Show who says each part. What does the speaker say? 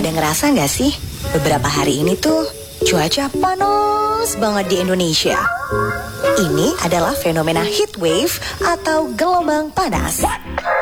Speaker 1: Pada ngerasa nggak sih, beberapa hari ini tuh cuaca panas banget di Indonesia. Ini adalah fenomena heat wave atau gelombang panas.